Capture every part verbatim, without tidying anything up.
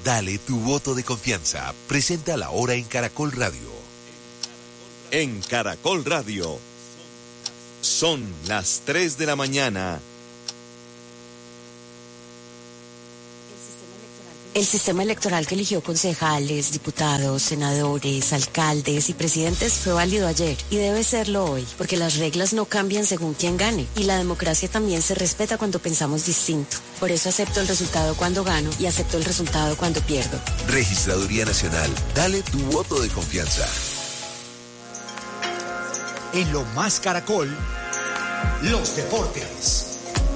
Dale tu voto de confianza. Presenta la hora en Caracol Radio. En Caracol Radio. Son las tres de la mañana. El sistema electoral que eligió concejales, diputados, senadores, alcaldes y presidentes fue válido ayer y debe serlo hoy, porque las reglas no cambian según quien gane y la democracia también se respeta cuando pensamos distinto. Por eso acepto el resultado cuando gano y acepto el resultado cuando pierdo. Registraduría Nacional, dale tu voto de confianza. En Lo Más Caracol, los deportes.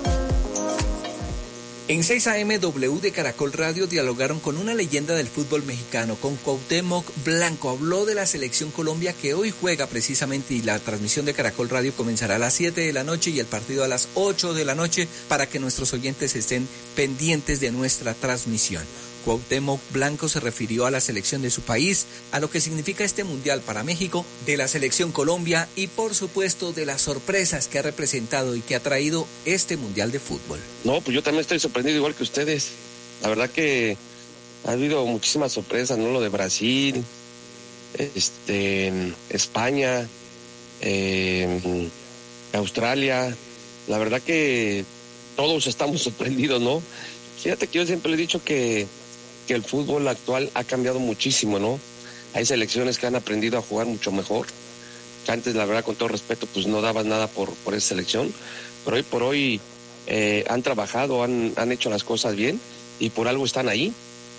En seis A M W de Caracol Radio dialogaron con una leyenda del fútbol mexicano, con Cuauhtémoc Blanco. Habló de la Selección Colombia que hoy juega precisamente y la transmisión de Caracol Radio comenzará a las siete de la noche y el partido a las ocho de la noche para que nuestros oyentes estén pendientes de nuestra transmisión. Cuauhtémoc Blanco se refirió a la selección de su país, a lo que significa este mundial para México, de la Selección Colombia y por supuesto de las sorpresas que ha representado y que ha traído este mundial de fútbol. No, pues yo también estoy sorprendido igual que ustedes. La verdad que ha habido muchísimas sorpresas, ¿no? Lo de Brasil, este, España, eh, Australia. La verdad que todos estamos sorprendidos, ¿no? Fíjate que yo siempre le he dicho que que el fútbol actual ha cambiado muchísimo, ¿no? Hay selecciones que han aprendido a jugar mucho mejor, que antes, la verdad, con todo respeto, pues no daban nada por, por esa selección, pero hoy por hoy eh, han trabajado, han, han hecho las cosas bien y por algo están ahí.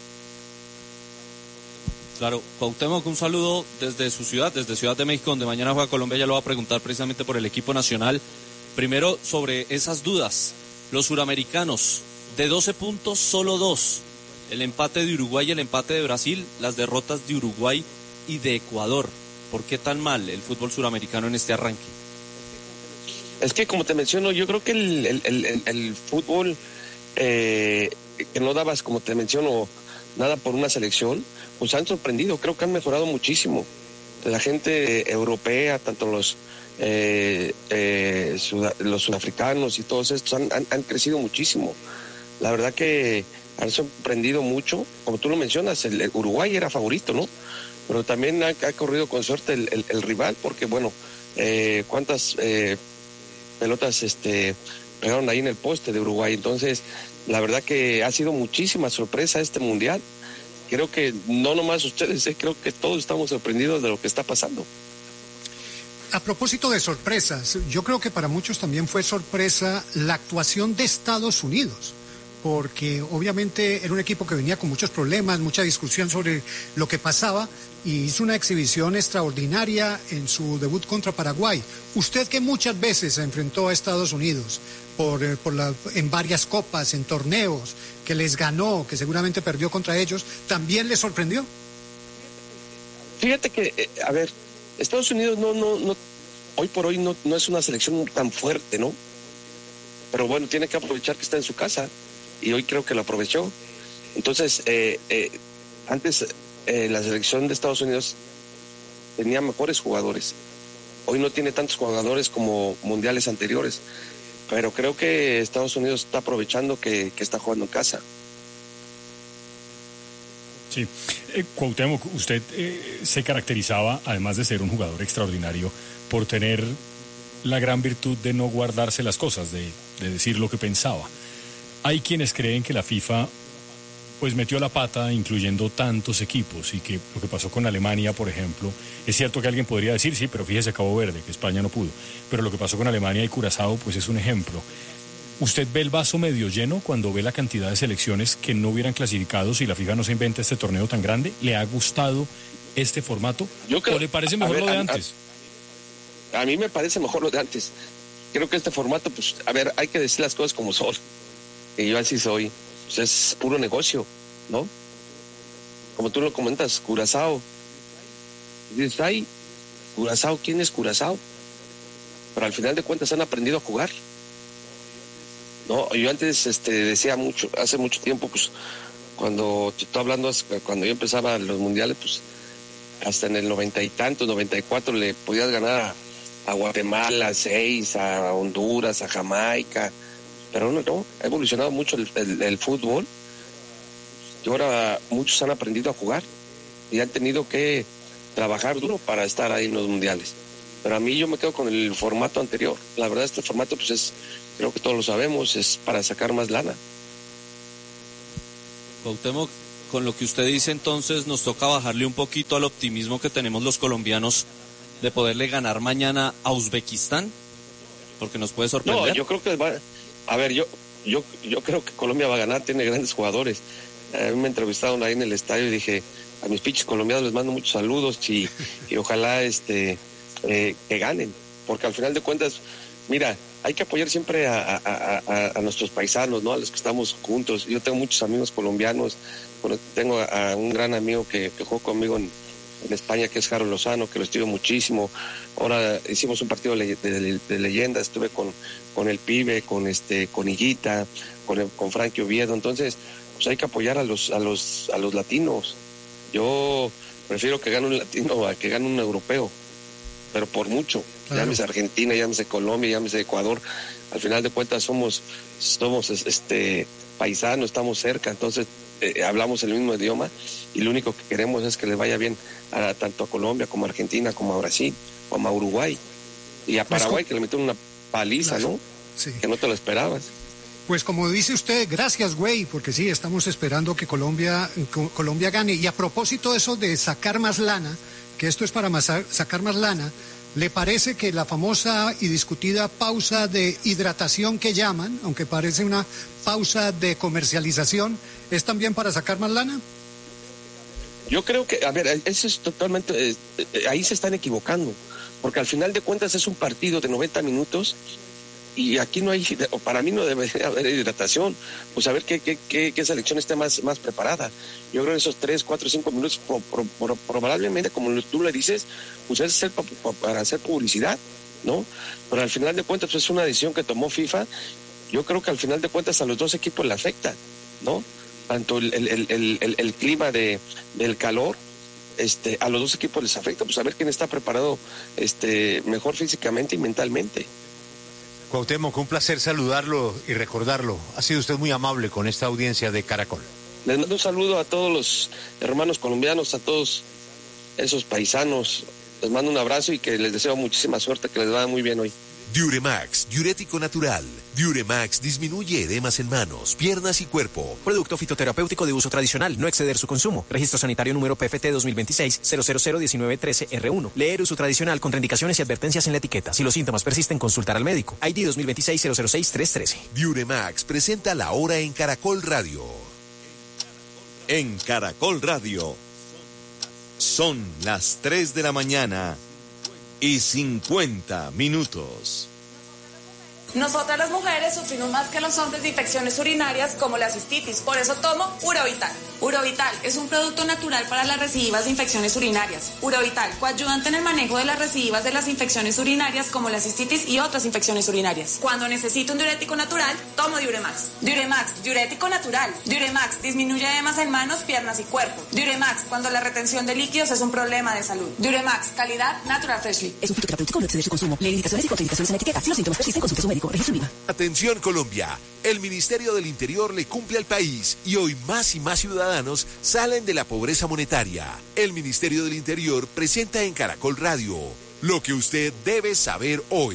Claro, Cuauhtémoc, un saludo desde su ciudad, desde Ciudad de México, donde mañana juega Colombia. Ya lo va a preguntar precisamente por el equipo nacional. Primero, sobre esas dudas, los suramericanos, de doce puntos, solo dos. El empate de Uruguay y el empate de Brasil, las derrotas de Uruguay y de Ecuador. ¿Por qué tan mal el fútbol suramericano en este arranque? Es que, como te menciono, yo creo que el, el, el, el fútbol eh, que no dabas, como te menciono, nada por una selección, pues han sorprendido. Creo que han mejorado muchísimo. La gente europea, tanto los eh, eh, sud- los sudafricanos y todos estos han, han, han crecido muchísimo. La verdad que han sorprendido mucho, como tú lo mencionas, el, el Uruguay era favorito, ¿no? Pero también ha, ha corrido con suerte el, el, el rival, porque bueno, eh, cuántas eh, pelotas este, pegaron ahí en el poste de Uruguay. Entonces, la verdad que ha sido muchísima sorpresa este mundial. Creo que no nomás ustedes, eh, creo que todos estamos sorprendidos de lo que está pasando. A propósito de sorpresas, yo creo que para muchos también fue sorpresa la actuación de Estados Unidos, porque obviamente era un equipo que venía con muchos problemas, mucha discusión sobre lo que pasaba, y hizo una exhibición extraordinaria en su debut contra Paraguay. Usted, que muchas veces se enfrentó a Estados Unidos por, por la, en varias copas, en torneos, que les ganó, que seguramente perdió contra ellos, ¿también le sorprendió? Fíjate que, eh, a ver, Estados Unidos no, no, no, hoy por hoy no, no es una selección tan fuerte, ¿no? Pero bueno, tiene que aprovechar que está en su casa. Y hoy creo que lo aprovechó. Entonces, eh, eh, antes eh, la selección de Estados Unidos tenía mejores jugadores. Hoy no tiene tantos jugadores como mundiales anteriores. Pero creo que Estados Unidos está aprovechando que, que está jugando en casa. Sí. Eh, Cuauhtémoc, usted eh, se caracterizaba, además de ser un jugador extraordinario, por tener la gran virtud de no guardarse las cosas, de, de decir lo que pensaba. Hay quienes creen que la FIFA pues metió la pata incluyendo tantos equipos y que lo que pasó con Alemania, por ejemplo, es cierto que alguien podría decir, sí, pero fíjese Cabo Verde, que España no pudo, pero lo que pasó con Alemania y Curazao pues es un ejemplo. ¿Usted ve el vaso medio lleno cuando ve la cantidad de selecciones que no hubieran clasificado si la FIFA no se inventa este torneo tan grande? ¿Le ha gustado este formato? Yo creo, ¿O le parece mejor ver, lo de a, antes? A, a mí me parece mejor lo de antes. Creo que este formato, pues, a ver, hay que decir las cosas como son. Y yo así soy. Pues es puro negocio, ¿no? Como tú lo comentas, Curazao. Dices, ay, Curazao, ¿quién es Curazao? Pero al final de cuentas han aprendido a jugar. No, yo antes este, decía mucho, hace mucho tiempo, pues, cuando te estoy hablando, cuando yo empezaba los mundiales, pues, hasta en el noventa y tantos, noventa y cuatro, le podías ganar a, a Guatemala, a seis, a Honduras, a Jamaica. Pero no, no, ha evolucionado mucho el, el, el fútbol. y ahora muchos han aprendido a jugar y han tenido que trabajar duro para estar ahí en los mundiales. Pero a mí yo me quedo con el formato anterior. La verdad, este formato, pues es, creo que todos lo sabemos, es para sacar más lana. Cuauhtémoc, con lo que usted dice, entonces nos toca bajarle un poquito al optimismo que tenemos los colombianos de poderle ganar mañana a Uzbekistán, porque nos puede sorprender. No, yo creo que va, a ver, yo, yo, yo creo que Colombia va a ganar, tiene grandes jugadores. A mí me entrevistaron ahí en el estadio y dije, a mis pinches colombianos les mando muchos saludos y, y ojalá este eh, que ganen, porque al final de cuentas, mira, hay que apoyar siempre a, a, a, a nuestros paisanos, ¿no? A los que estamos juntos. Yo tengo muchos amigos colombianos, bueno, tengo a, a un gran amigo que, que jugó conmigo en, en España, que es Harold Lozano, que lo estimo muchísimo. Ahora hicimos un partido de, de, de leyenda, estuve con, con el Pibe, con este, con Higuita, con, el, con Frankie Oviedo. Entonces, pues hay que apoyar a los, a los, a los latinos. Yo prefiero que gane un latino a que gane un europeo, pero por mucho. Claro. Llámese Argentina, llámese Colombia, llámese Ecuador. Al final de cuentas somos, somos este paisanos, estamos cerca, entonces eh, hablamos el mismo idioma y lo único que queremos es que le vaya bien a, tanto a Colombia como a Argentina, como a Brasil, como a Uruguay y a Paraguay, que le metieron una paliza, claro. ¿No? Sí. Que no te lo esperabas. Pues como dice usted, gracias, güey, porque sí, estamos esperando que Colombia, Colombia gane. Y a propósito de eso de sacar más lana, que esto es para más, sacar más lana, ¿le parece que la famosa y discutida pausa de hidratación que llaman, aunque parece una pausa de comercialización, es también para sacar más lana? Yo creo que, a ver, eso es totalmente, eh, ahí se están equivocando, porque al final de cuentas es un partido de noventa minutos y aquí no hay, o para mí no debería haber hidratación, pues a ver qué, qué, qué, qué selección esté más, más preparada. Yo creo que esos tres, cuatro, cinco minutos pro, pro, pro, probablemente, como tú le dices, pues es hacer, para hacer publicidad, ¿no? Pero al final de cuentas pues es una decisión que tomó FIFA. Yo creo que al final de cuentas a los dos equipos le afecta, ¿no? Tanto el, el, el, el, el clima de, del calor, este, a los dos equipos les afecta, pues a ver quién está preparado este, mejor físicamente y mentalmente. Cuauhtémoc, un placer saludarlo y recordarlo. Ha sido usted muy amable con esta audiencia de Caracol. Les mando un saludo a todos los hermanos colombianos, a todos esos paisanos. Les mando un abrazo y que les deseo muchísima suerte, que les vaya muy bien hoy. Diuremax, diurético natural. Diuremax disminuye edemas en manos, piernas y cuerpo. Producto fitoterapéutico de uso tradicional, no exceder su consumo. Registro sanitario número P F T dos mil veintiséis cero cero cero diecinueve trece R uno. Leer uso tradicional, contraindicaciones y advertencias en la etiqueta. Si los síntomas persisten, consultar al médico. I D dos mil veintiséis cero cero seis tres trece. Diuremax presenta la hora en Caracol Radio. En Caracol Radio son las tres de la mañana y cincuenta minutos. Nosotras las mujeres sufrimos más que los hombres de infecciones urinarias como la cistitis, por eso tomo Urovital. Urovital es un producto natural para las recidivas de infecciones urinarias. Urovital, coayudante en el manejo de las recidivas de las infecciones urinarias como la cistitis y otras infecciones urinarias. Cuando necesito un diurético natural, tomo Diuremax. Diuremax, diurético natural. Diuremax disminuye edemas en manos, piernas y cuerpo. Diuremax, cuando la retención de líquidos es un problema de salud. Diuremax, calidad Natural Freshly. Es un fitoterapéutico, no exceder su consumo. Lee indicaciones y contraindicaciones en la etiqueta. Si los síntomas persisten, consulte a su médico. Atención Colombia, el Ministerio del Interior le cumple al país y hoy más y más ciudadanos salen de la pobreza monetaria. El Ministerio del Interior presenta en Caracol Radio lo que usted debe saber hoy.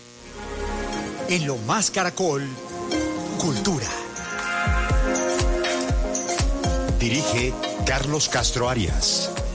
En Lo Más Caracol, Cultura. Dirige Carlos Castro Arias.